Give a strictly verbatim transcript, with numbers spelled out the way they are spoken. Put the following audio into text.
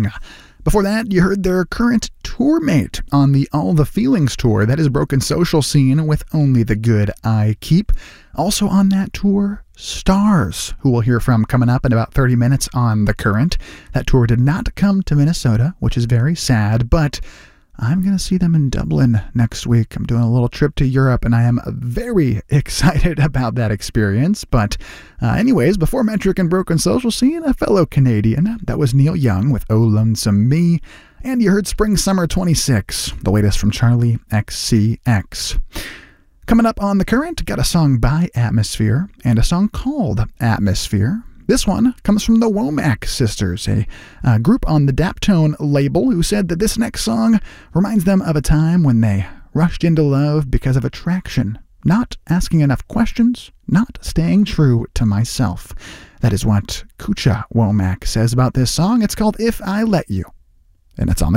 Before that, you heard their current tour mate on the All the Feelings tour. That is Broken Social Scene with Only the Good I Keep. Also on that tour, Stars, who we'll hear from coming up in about thirty minutes on The Current. That tour did not come to Minnesota, which is very sad, but I'm going to see them in Dublin next week. I'm doing a little trip to Europe, and I am very excited about that experience. But uh, anyways, before Metric and Broken Social Scene, a fellow Canadian. That was Neil Young with Oh Lonesome Me. And you heard Spring Summer twenty-six, the latest from Charlie X C X. Coming up on The Current, got a song by Atmosphere and a song called Atmosphere. This one comes from the Womack Sisters, a, a group on the Daptone label who said that this next song reminds them of a time when they rushed into love because of attraction, not asking enough questions, not staying true to myself. That is what Kucha Womack says about this song. It's called If I Let You, and it's on The